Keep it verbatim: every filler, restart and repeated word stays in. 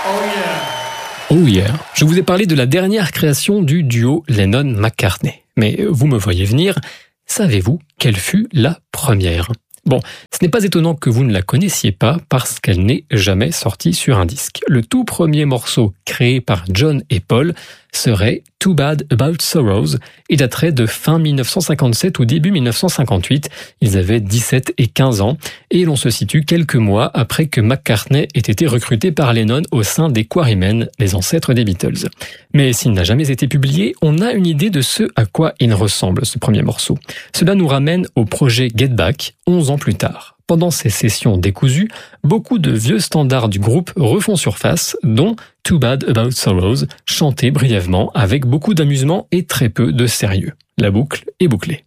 Oh yeah, je vous ai parlé de la dernière création du duo Lennon-McCartney. Mais vous me voyez venir, savez-vous quelle fut la première ? Bon, ce n'est pas étonnant que vous ne la connaissiez pas parce qu'elle n'est jamais sortie sur un disque. Le tout premier morceau créé par John et Paul serait Too Bad About Sorrows et daterait de fin dix-neuf cent cinquante-sept ou début dix-neuf cent cinquante-huit. Ils avaient dix-sept et quinze ans et l'on se situe quelques mois après que McCartney ait été recruté par Lennon au sein des Quarrymen, les ancêtres des Beatles. Mais s'il n'a jamais été publié, on a une idée de ce à quoi il ressemble, ce premier morceau. Cela nous ramène au projet Get Back, onze ans plus tard. Pendant ces sessions décousues, beaucoup de vieux standards du groupe refont surface, dont Too Bad About Sorrows, chanté brièvement avec beaucoup d'amusement et très peu de sérieux. La boucle est bouclée.